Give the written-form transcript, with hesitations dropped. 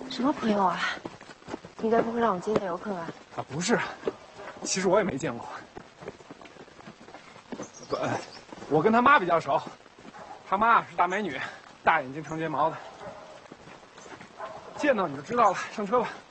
什么朋友啊？你该不会让我接待游客吧？ 啊，不是，其实我也没见过。我跟他妈比较熟，他妈是大美女，大眼睛长睫毛的。见到你就知道了，上车吧。